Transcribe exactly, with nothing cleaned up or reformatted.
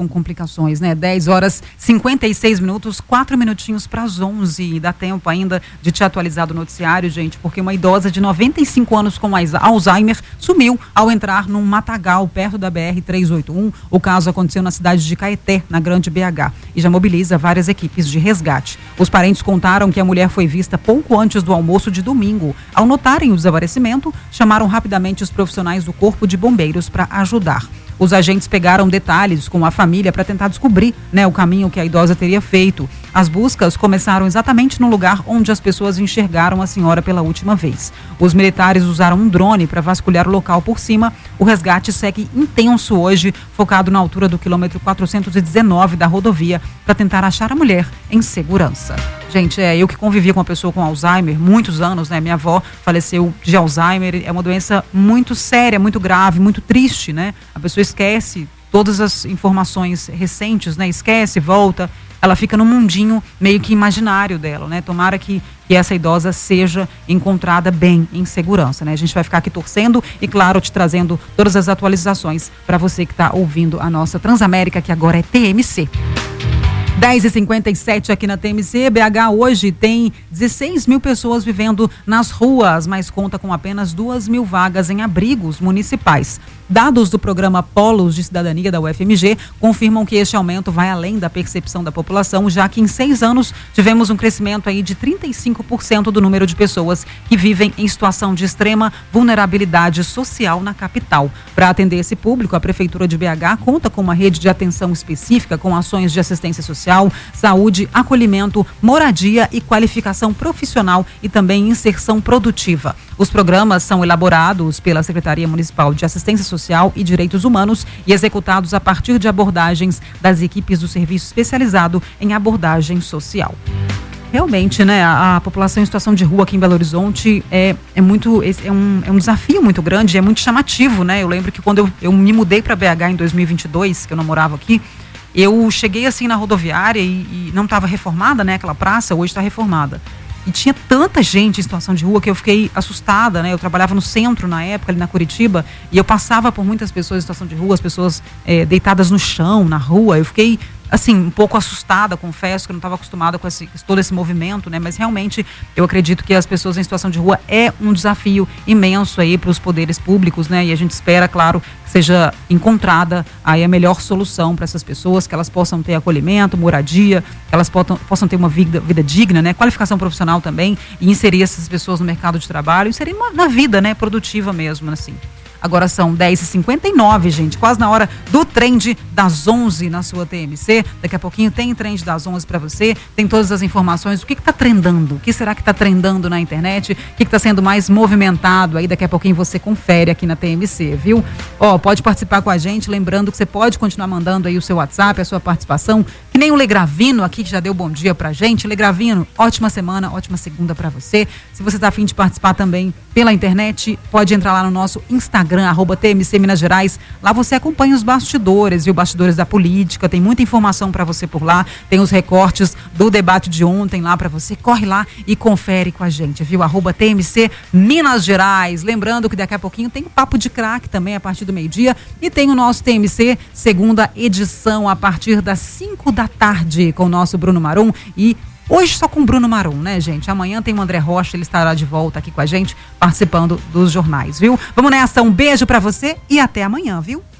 com complicações, né? dez horas e cinquenta e seis minutos, quatro minutinhos para as onze. Dá tempo ainda de te atualizar do noticiário, gente, porque uma idosa de noventa e cinco anos com Alzheimer sumiu ao entrar num matagal perto da B R trezentos e oitenta e um. O caso aconteceu na cidade de Caeté, na Grande B H, e já mobiliza várias equipes de resgate. Os parentes contaram que a mulher foi vista pouco antes do almoço de domingo. Ao notarem o desaparecimento, chamaram rapidamente os profissionais do Corpo de Bombeiros para ajudar. Os agentes pegaram detalhes com a família para tentar descobrir, né, o caminho que a idosa teria feito. As buscas começaram exatamente no lugar onde as pessoas enxergaram a senhora pela última vez. Os militares usaram um drone para vasculhar o local por cima. O resgate segue intenso hoje, focado na altura do quilômetro quatrocentos e dezenove da rodovia, para tentar achar a mulher em segurança. Gente, é, eu que convivi com uma pessoa com Alzheimer, muitos anos, né? Minha avó faleceu de Alzheimer, é uma doença muito séria, muito grave, muito triste, né? A pessoa esquece todas as informações recentes, né? Esquece, volta, ela fica no mundinho meio que imaginário dela, né? Tomara que, que essa idosa seja encontrada bem, em segurança, né? A gente vai ficar aqui torcendo e, claro, te trazendo todas as atualizações para você que está ouvindo a nossa Transamérica, que agora é T M C. dez e cinquenta e sete aqui na T M C. B H hoje tem dezesseis mil pessoas vivendo nas ruas, mas conta com apenas duas mil vagas em abrigos municipais. Dados do programa Polos de Cidadania da U F M G confirmam que este aumento vai além da percepção da população, já que em seis anos tivemos um crescimento aí de trinta e cinco por cento do número de pessoas que vivem em situação de extrema vulnerabilidade social na capital. Para atender esse público, a Prefeitura de B H conta com uma rede de atenção específica com ações de assistência social, saúde, acolhimento, moradia e qualificação profissional e também inserção produtiva. Os programas são elaborados pela Secretaria Municipal de Assistência Social e Direitos Humanos e executados a partir de abordagens das equipes do Serviço Especializado em Abordagem Social. Realmente, né, a, a população em situação de rua aqui em Belo Horizonte é, é, muito, é, um, é um desafio muito grande, é muito chamativo, né? Eu lembro que quando eu, eu me mudei para B H em dois mil e vinte e dois, que eu não morava aqui, eu cheguei assim na rodoviária e, e não estava reformada, né? Aquela praça hoje está reformada. E tinha tanta gente em situação de rua que eu fiquei assustada, né? Eu trabalhava no centro na época, ali na Curitiba, e eu passava por muitas pessoas em situação de rua, as pessoas é, deitadas no chão, na rua. Eu fiquei, assim, um pouco assustada, confesso, que eu não estava acostumada com esse, todo esse movimento, né? Mas realmente eu acredito que as pessoas em situação de rua é um desafio imenso aí para os poderes públicos, né? E a gente espera, claro, que seja encontrada aí a melhor solução para essas pessoas, que elas possam ter acolhimento, moradia, que elas possam, possam ter uma vida, vida digna, né? Qualificação profissional também, e inserir essas pessoas no mercado de trabalho, inserir uma, na vida, né? Produtiva mesmo, assim. Agora são dez e cinquenta e nove, gente, quase na hora do trend das onze na sua T M C. Daqui a pouquinho tem trend das onze para você, tem todas as informações, o que está trendando, o que será que está trendando na internet, o que está sendo mais movimentado aí, daqui a pouquinho você confere aqui na T M C, viu? Ó, pode participar com a gente, lembrando que você pode continuar mandando aí o seu WhatsApp, a sua participação, que nem o Legravino aqui, que já deu bom dia pra gente. Legravino, ótima semana, ótima segunda para você. Se você está a fim de participar também pela internet, pode entrar lá no nosso Instagram, arroba T M C Minas Gerais. Lá você acompanha os bastidores, viu? Bastidores da política, tem muita informação para você por lá, tem os recortes do debate de ontem lá para você. Corre lá e confere com a gente, viu? Arroba T M C Minas Gerais. Lembrando que daqui a pouquinho tem o Papo de Craque também a partir do meio-dia e tem o nosso T M C segunda edição a partir das cinco da tarde com o nosso Bruno Marum. E hoje só com o Bruno Marum, né, gente? Amanhã tem o André Rocha, ele estará de volta aqui com a gente, participando dos jornais, viu? Vamos nessa, um beijo pra você e até amanhã, viu?